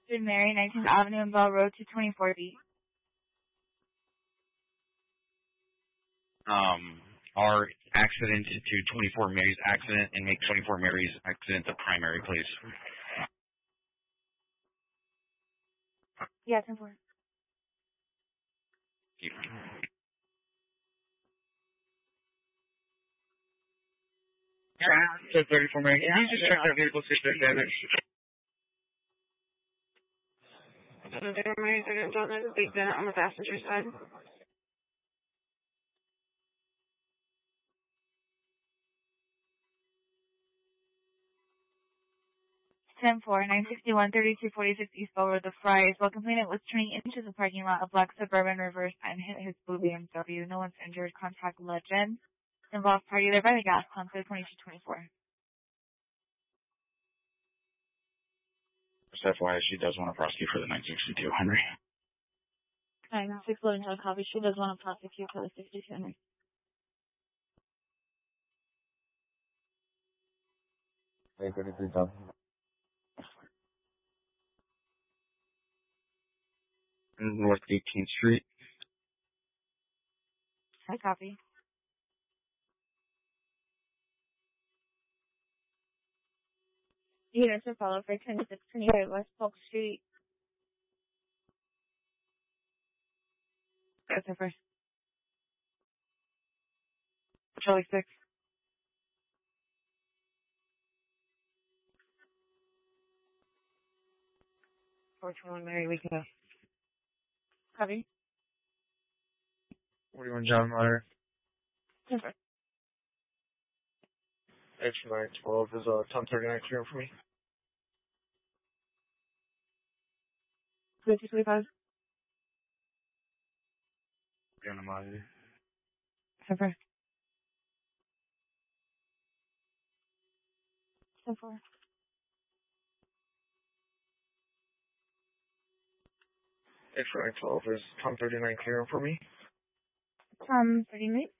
St. Mary, 19th Avenue and Bell Road, 224 feet. Our accident to 24 Mary's accident and make 24 Mary's accident the primary, please. Yeah, 10-4. So 34 Mary. Can you just check that vehicle system damage? 34 Mary, don't know the big dent on the passenger side. 10-4, 961, 3246 East Bell Road, the Fry's. While complainant was turning into the parking lot, a black Suburban reversed and hit his blue BMW. No one's injured. Contact Legend. Involved party there by the gas pump, 2224. Just FYI, she does want to prosecute for the 962, Henry. 9-6 loading to a copy. She does want to prosecute for the 62 Henry. Hey, 33,000. North 18th Street. Hi, copy. Units are followed for 2628 West Polk Street. That's our first. Charlie 6. 421 Mary, we can go. Copy. 41 John Meyer. Confirm. X912 is 1039 clear for me. 2225. John Meyer. Confirm. 10-4. X912 is 1039 clear for me. 39.